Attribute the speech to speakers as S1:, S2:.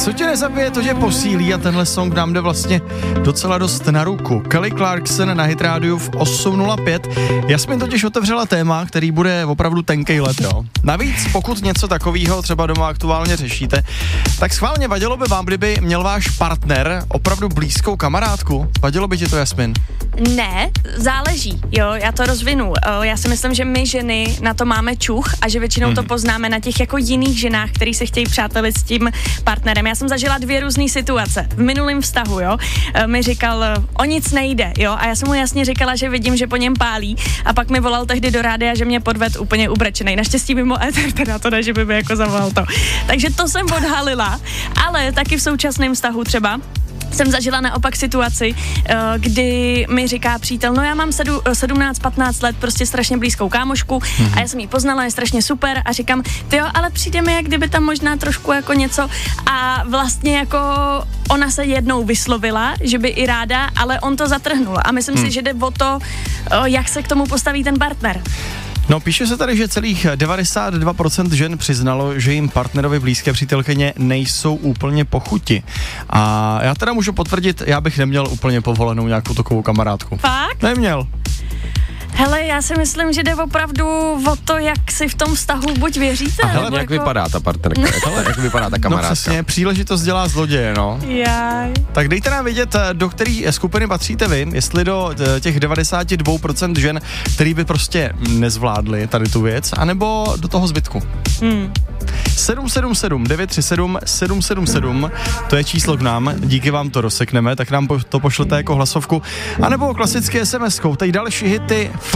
S1: Co tě nezabije, to tě posílí a tenhle song nám jde vlastně docela dost na ruku. Kelly Clarkson na Hit Rádiu v 8.05. Jasmin totiž otevřela téma, který bude opravdu tenkej let, jo. Navíc, pokud něco takového třeba doma aktuálně řešíte, tak schválně vadilo by vám, kdyby měl váš partner opravdu blízkou kamarádku? Vadilo by ti to, Jasmin?
S2: Ne, záleží, jo, já to rozvinu. Já si myslím, že my ženy na to máme čuch a že většinou to poznáme na těch jako jiných ženách, který se chtějí přátelit s tím partnerem. Já jsem zažila 2 různé situace. V minulém vztahu, jo, mi říkal, o nic nejde, jo, a já jsem mu jasně říkala, že vidím, že po něm pálí, a pak mi volal tehdy do rádia, že mě podved úplně ubrečenej. Naštěstí mimo éter, teda to ne, že by mi jako zavolal to. Takže to jsem odhalila, ale taky v současném vztahu třeba jsem zažila naopak situaci, kdy mi říká přítel, no já mám 17-15 let prostě strašně blízkou kámošku a já jsem ji poznala, je strašně super a říkám, tyjo, ale přijde mi, jak kdyby tam možná trošku jako něco, a vlastně jako ona se jednou vyslovila, že by i ráda, ale on to zatrhnul a myslím si, že jde o to, jak se k tomu postaví ten partner.
S1: No, píše se tady, že celých 92% žen přiznalo, že jim partnerovi blízké přítelkyně nejsou úplně po chuti. A já teda můžu potvrdit, já bych neměl úplně povolenou nějakou takovou kamarádku.
S2: Fakt?
S1: Neměl.
S2: Hele, já si myslím, že jde opravdu o to, jak si v tom vztahu buď věříte,
S3: Hele,
S2: nebo
S3: jak
S2: jako...
S3: vypadá ta partnerka, jak vypadá ta kamarádka.
S1: No přesně, příležitost dělá zloděje, no.
S2: Jaj.
S1: Tak dejte nám vědět, do které skupiny patříte vy, jestli do těch 92% žen, který by prostě nezvládli tady tu věc, anebo do toho zbytku. 777 937 777, to je číslo k nám, díky vám to rozsekneme, tak nám to pošlete jako hlasovku, anebo klasicky SMS-kou, teď další hity.